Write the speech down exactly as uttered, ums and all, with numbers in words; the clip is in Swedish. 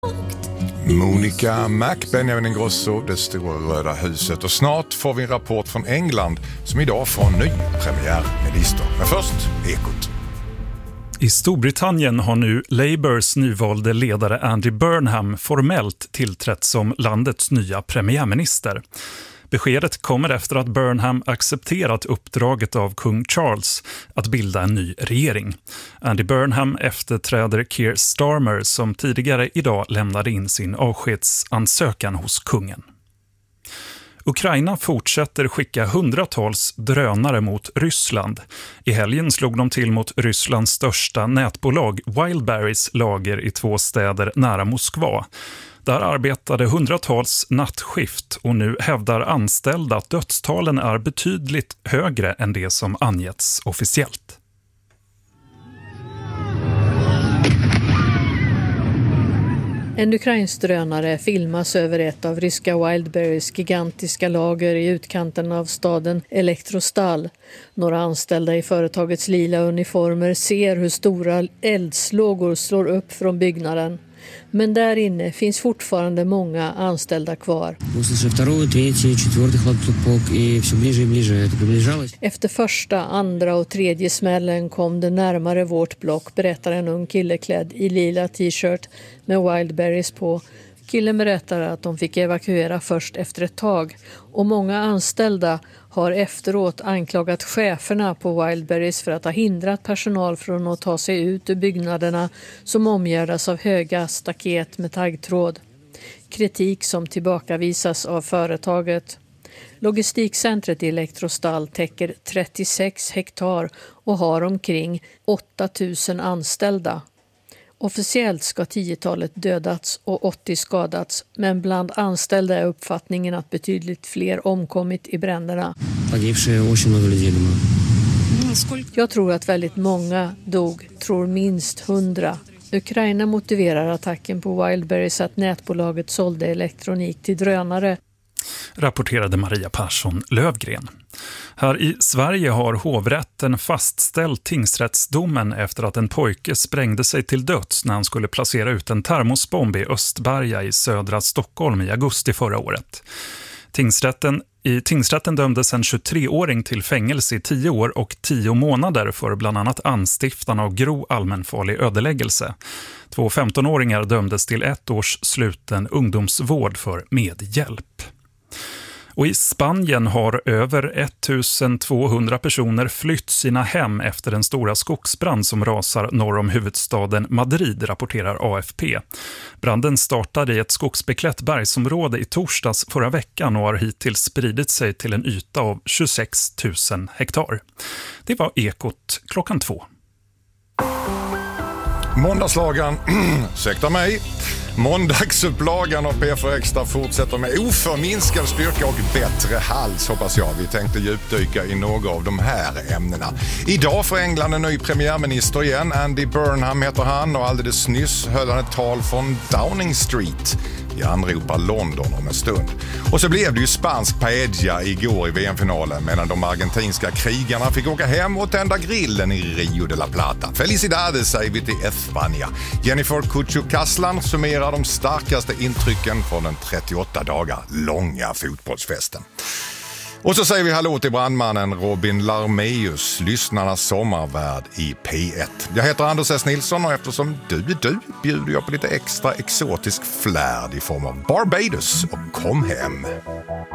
Monica Mac, Benjamin Ingrosso, Det stora röda huset. Och snart får vi en rapport från England som idag får en ny premiärminister. Men först, Ekot. I Storbritannien har nu Labours nyvalde ledare Andy Burnham formellt tillträtt som landets nya premiärminister. Beskedet kommer efter att Burnham accepterat uppdraget av kung Charles att bilda en ny regering. Andy Burnham efterträder Keir Starmer som tidigare idag lämnade in sin avskedsansökan hos kungen. Ukraina fortsätter skicka hundratals drönare mot Ryssland. I helgen slog de till mot Rysslands största nätbolag Wildberries lager i två städer nära Moskva. Där arbetade hundratals nattskift och nu hävdar anställda att dödstalen är betydligt högre än det som angetts officiellt. En ukrainsk drönare filmas över ett av ryska Wildberries gigantiska lager i utkanten av staden Elektrostal. Några anställda i företagets lila uniformer ser hur stora eldslågor slår upp från byggnaden. Men där inne finns fortfarande många anställda kvar. Efter första, andra och tredje smällen kom det närmare vårt block, berättar en ung kille klädd i lila t-shirt med Wildberries på. Killen berättar att de fick evakuera först efter ett tag och många anställda har efteråt anklagat cheferna på Wildberries för att ha hindrat personal från att ta sig ut ur byggnaderna som omgärdas av höga staket med taggtråd. Kritik som tillbakavisas av företaget. Logistikcentret i Elektrostal täcker trettiosex hektar och har omkring åtta tusen anställda. Officiellt ska tiotalet dödats och åttio skadats, men bland anställda är uppfattningen att betydligt fler omkommit i bränderna. Jag tror att väldigt många dog, tror minst hundra. Ukraina motiverar attacken på Wildberries att nätbolaget sålde elektronik till drönare. Rapporterade Maria Persson Lövgren. Här i Sverige har hovrätten fastställt tingsrättsdomen efter att en pojke sprängde sig till döds när han skulle placera ut en termosbomb i Östberga i södra Stockholm i augusti förra året. Tingsrätten, I tingsrätten dömdes en tjugotre-åring till fängelse i tio år och tio månader för bland annat anstiftan av grov allmänfarlig ödeläggelse. Två femtonåringar dömdes till ett års sluten ungdomsvård för medhjälp. Och i Spanien har över ettusentvåhundra personer flytt sina hem efter den stora skogsbrand som rasar norr om huvudstaden Madrid, rapporterar A F P. Branden startade i ett skogsbeklätt bergsområde i torsdags förra veckan och har hittills spridit sig till en yta av tjugosex tusen hektar. Det var Ekot klockan två. Måndagslagan, ursäkta mig. Måndagsupplagan av P F Extra fortsätter med oförminskad styrka och bättre hals, hoppas jag. Vi tänkte djupdyka i några av de här ämnena. Idag får England en ny premiärminister igen. Andy Burnham heter han och alldeles nyss höll han ett tal från Downing Street. Jag anropar London om en stund. Och så blev det ju spansk paella igår i V M-finalen medan de argentinska krigarna fick åka hem och tända grillen i Rio de la Plata. Felicidades säger vi till Espanja. Jennifer Cucho-Kaslan summerar de starkaste intrycken från den trettioåtta dagar långa fotbollsfesten. Och så säger vi hallå till brandmannen Robin Larmeus, lyssnarnas sommarvärd i P ett. Jag heter Anders S. Nilsson och eftersom du är du bjuder jag på lite extra exotisk flärd i form av Barbados och Kom hem.